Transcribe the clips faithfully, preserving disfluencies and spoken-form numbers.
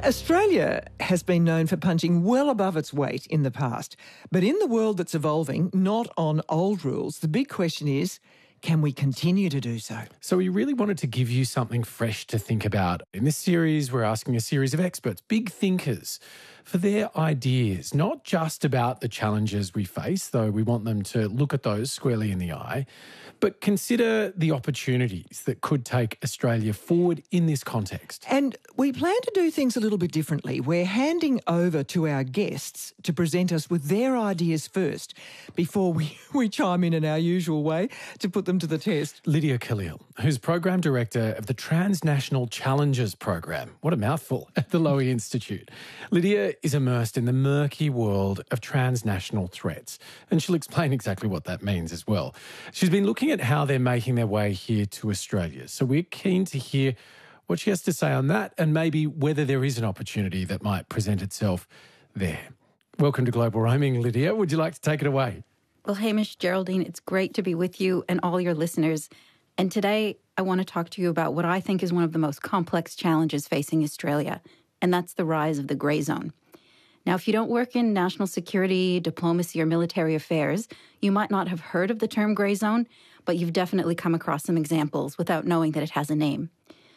Australia has been known for punching well above its weight in the past. But in the world that's evolving, not on old rules, the big question is, can we continue to do so? So we really wanted to give you something fresh to think about. In this series, we're asking a series of experts, big thinkers, for their ideas, not just about the challenges we face, though we want them to look at those squarely in the eye, but consider the opportunities that could take Australia forward in this context. And we plan to do things a little bit differently. We're handing over to our guests to present us with their ideas first before we, we chime in in our usual way to put them to the test. Lydia Khalil, who's Program Director of the Transnational Challenges Program, what a mouthful, at the Lowy Institute. Lydia is immersed in the murky world of transnational threats, and she'll explain exactly what that means as well. She's been looking at how they're making their way here to Australia, so we're keen to hear what she has to say on that and maybe whether there is an opportunity that might present itself there. Welcome to Global Roaming, Lydia. Would you like to take it away? Well, Hamish, Geraldine, it's great to be with you and all your listeners. And today I want to talk to you about what I think is one of the most complex challenges facing Australia, and that's the rise of the grey zone. Now, if you don't work in national security, diplomacy, or military affairs, you might not have heard of the term grey zone, but you've definitely come across some examples without knowing that it has a name.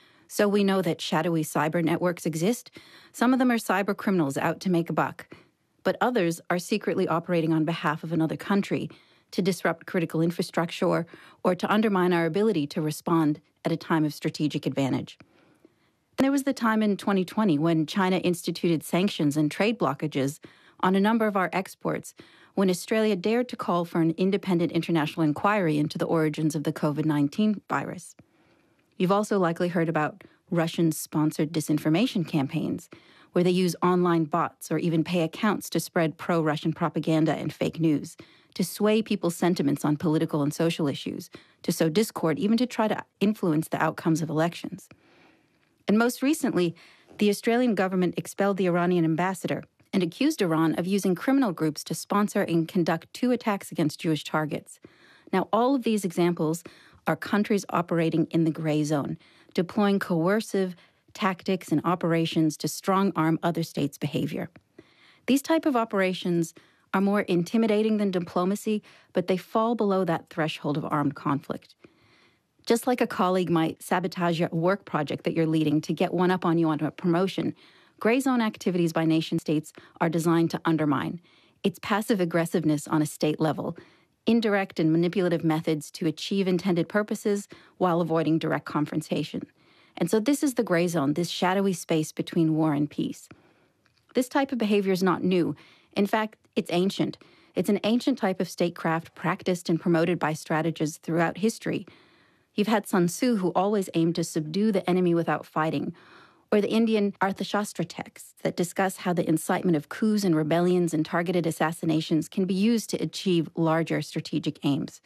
So we know that shadowy cyber networks exist. Some of them are cyber criminals out to make a buck, but others are secretly operating on behalf of another country to disrupt critical infrastructure or, or to undermine our ability to respond at a time of strategic advantage. And there was the time in twenty twenty when China instituted sanctions and trade blockages on a number of our exports, when Australia dared to call for an independent international inquiry into the origins of the COVID nineteen virus. You've also likely heard about Russian-sponsored disinformation campaigns, where they use online bots or even pay accounts to spread pro-Russian propaganda and fake news, to sway people's sentiments on political and social issues, to sow discord, even to try to influence the outcomes of elections. And most recently, the Australian government expelled the Iranian ambassador and accused Iran of using criminal groups to sponsor and conduct two attacks against Jewish targets. Now, all of these examples are countries operating in the grey zone, deploying coercive tactics and operations to strong-arm other states' behavior. These type of operations are more intimidating than diplomacy, but they fall below that threshold of armed conflict. Just like a colleague might sabotage your work project that you're leading to get one up on you on a promotion, grey zone activities by nation states are designed to undermine. It's passive aggressiveness on a state level, indirect and manipulative methods to achieve intended purposes while avoiding direct confrontation. And so this is the grey zone, this shadowy space between war and peace. This type of behavior is not new. In fact, it's ancient. It's an ancient type of statecraft practiced and promoted by strategists throughout history. You've had Sun Tzu, who always aimed to subdue the enemy without fighting, or the Indian Arthashastra texts that discuss how the incitement of coups and rebellions and targeted assassinations can be used to achieve larger strategic aims.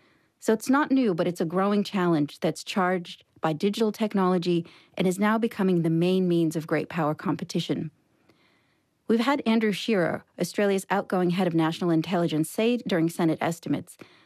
So it's not new, but it's a growing challenge that's charged by digital technology and is now becoming the main means of great power competition. We've had Andrew Shearer, Australia's outgoing head of national intelligence, say during Senate estimates